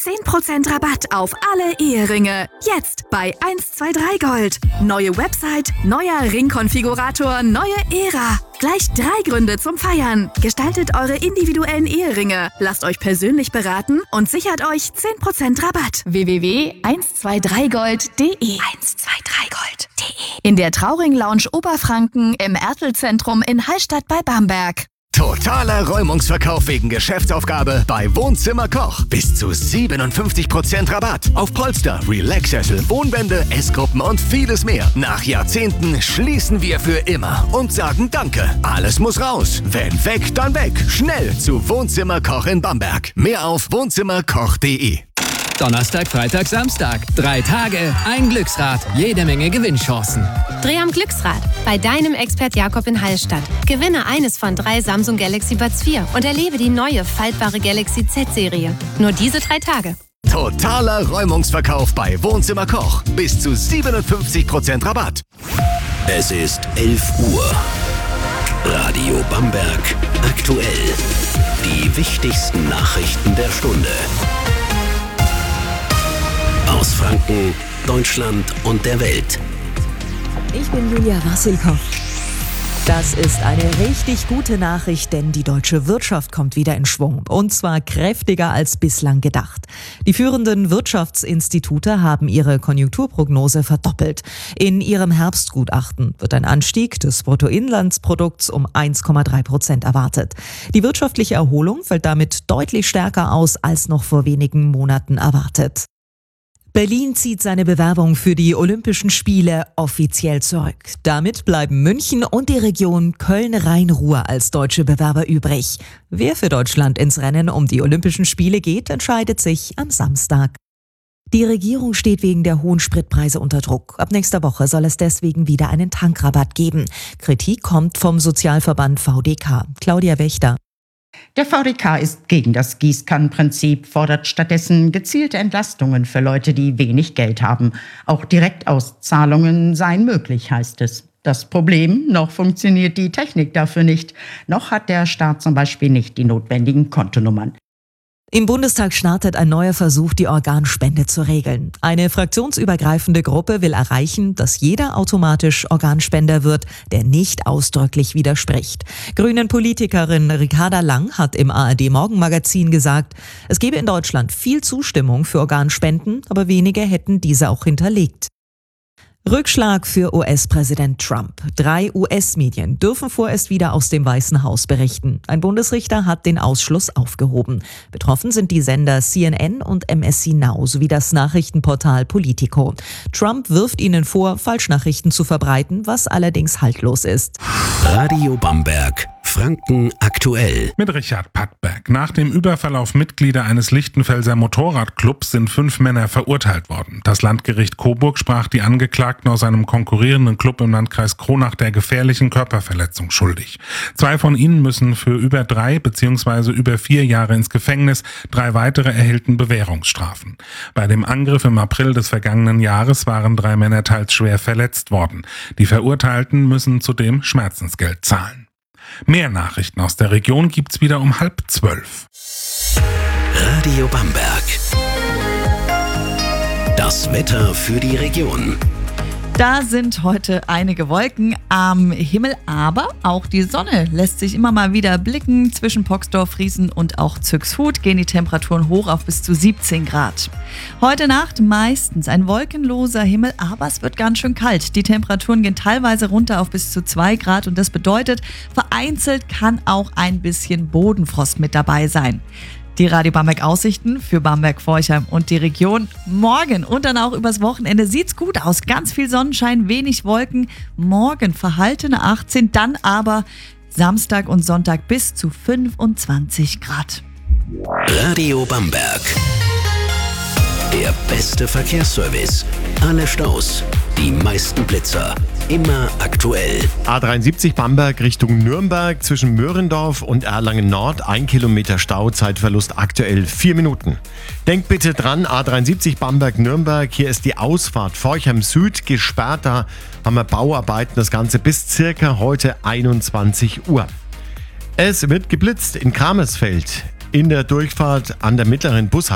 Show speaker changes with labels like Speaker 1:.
Speaker 1: 10% Rabatt auf alle Eheringe. Jetzt bei 123 Gold. Neue Website, neuer Ringkonfigurator, neue Ära. Gleich 3 Gründe zum Feiern. Gestaltet eure individuellen Eheringe. Lasst euch persönlich beraten und sichert euch 10% Rabatt. www.123gold.de 123gold.de In der Trauring Lounge Oberfranken im Ertel-Zentrum in Hallstatt bei Bamberg.
Speaker 2: Totaler Räumungsverkauf wegen Geschäftsaufgabe bei Wohnzimmer Koch. Bis zu 57% Rabatt auf Polster, Relaxsessel, Wohnwände, Essgruppen und vieles mehr. Nach Jahrzehnten schließen wir für immer und sagen Danke. Alles muss raus. Wenn weg, dann weg. Schnell zu Wohnzimmer Koch in Bamberg. Mehr auf wohnzimmerkoch.de.
Speaker 3: Donnerstag, Freitag, Samstag. 3 Tage, ein Glücksrad, jede Menge Gewinnchancen.
Speaker 4: Dreh am Glücksrad bei deinem Expert Jakob in Hallstatt. Gewinne eines von 3 Samsung Galaxy Buds 4 und erlebe die neue faltbare Galaxy Z-Serie. Nur diese 3 Tage.
Speaker 2: Totaler Räumungsverkauf bei Wohnzimmer Koch. Bis zu 57% Rabatt.
Speaker 5: Es ist 11 Uhr. Radio Bamberg aktuell. Die wichtigsten Nachrichten der Stunde. Aus Franken, Deutschland und der Welt.
Speaker 6: Ich bin Julia Wassilkow. Das ist eine richtig gute Nachricht, denn die deutsche Wirtschaft kommt wieder in Schwung. Und zwar kräftiger als bislang gedacht. Die führenden Wirtschaftsinstitute haben ihre Konjunkturprognose verdoppelt. In ihrem Herbstgutachten wird ein Anstieg des Bruttoinlandsprodukts um 1,3% erwartet. Die wirtschaftliche Erholung fällt damit deutlich stärker aus als noch vor wenigen Monaten erwartet. Berlin zieht seine Bewerbung für die Olympischen Spiele offiziell zurück. Damit bleiben München und die Region Köln-Rhein-Ruhr als deutsche Bewerber übrig. Wer für Deutschland ins Rennen um die Olympischen Spiele geht, entscheidet sich am Samstag. Die Regierung steht wegen der hohen Spritpreise unter Druck. Ab nächster Woche soll es deswegen wieder einen Tankrabatt geben. Kritik kommt vom Sozialverband VDK. Claudia Wächter.
Speaker 7: Der VDK ist gegen das Gießkannenprinzip, fordert stattdessen gezielte Entlastungen für Leute, die wenig Geld haben. Auch Direktauszahlungen seien möglich, heißt es. Das Problem, noch funktioniert die Technik dafür nicht. Noch hat der Staat zum Beispiel nicht die notwendigen Kontonummern.
Speaker 6: Im Bundestag startet ein neuer Versuch, die Organspende zu regeln. Eine fraktionsübergreifende Gruppe will erreichen, dass jeder automatisch Organspender wird, der nicht ausdrücklich widerspricht. Grünen-Politikerin Ricarda Lang hat im ARD-Morgenmagazin gesagt, es gebe in Deutschland viel Zustimmung für Organspenden, aber wenige hätten diese auch hinterlegt. Rückschlag für US-Präsident Trump. 3 US-Medien dürfen vorerst wieder aus dem Weißen Haus berichten. Ein Bundesrichter hat den Ausschluss aufgehoben. Betroffen sind die Sender CNN und MSC Now sowie das Nachrichtenportal Politico. Trump wirft ihnen vor, Falschnachrichten zu verbreiten, was allerdings haltlos ist.
Speaker 5: Radio Bamberg. Franken aktuell.
Speaker 8: Mit Richard Pattberg. Nach dem Überfall auf Mitglieder eines Lichtenfelser Motorradclubs sind 5 Männer verurteilt worden. Das Landgericht Coburg sprach die Angeklagten aus einem konkurrierenden Club im Landkreis Kronach der gefährlichen Körperverletzung schuldig. 2 von ihnen müssen für über 3 bzw. über 4 Jahre ins Gefängnis. 3 weitere erhielten Bewährungsstrafen. Bei dem Angriff im April des vergangenen Jahres waren 3 Männer teils schwer verletzt worden. Die Verurteilten müssen zudem Schmerzensgeld zahlen. Mehr Nachrichten aus der Region gibt's wieder um 11:30.
Speaker 5: Radio Bamberg. Das Wetter für die Region.
Speaker 9: Da sind heute einige Wolken am Himmel, aber auch die Sonne lässt sich immer mal wieder blicken. Zwischen Poxdorf, Friesen und auch Züxhut gehen die Temperaturen hoch auf bis zu 17 Grad. Heute Nacht meistens ein wolkenloser Himmel, aber es wird ganz schön kalt. Die Temperaturen gehen teilweise runter auf bis zu 2 Grad und das bedeutet, vereinzelt kann auch ein bisschen Bodenfrost mit dabei sein. Die Radio Bamberg Aussichten für Bamberg, Forchheim und die Region. Morgen und dann auch übers Wochenende sieht's gut aus. Ganz viel Sonnenschein, wenig Wolken. Morgen verhaltene 18, dann aber Samstag und Sonntag bis zu 25 Grad.
Speaker 5: Radio Bamberg. Der beste Verkehrsservice. Alle Staus, die meisten Blitzer. Immer aktuell.
Speaker 10: A73 Bamberg Richtung Nürnberg zwischen Möhrendorf und Erlangen Nord. 1 Kilometer Stau, Zeitverlust aktuell 4 Minuten. Denkt bitte dran, A73 Bamberg Nürnberg. Hier ist die Ausfahrt Forchheim Süd gesperrt. Da haben wir Bauarbeiten, das Ganze bis circa heute 21 Uhr. Es wird geblitzt in Kramersfeld in der Durchfahrt an der mittleren Bushaltestelle.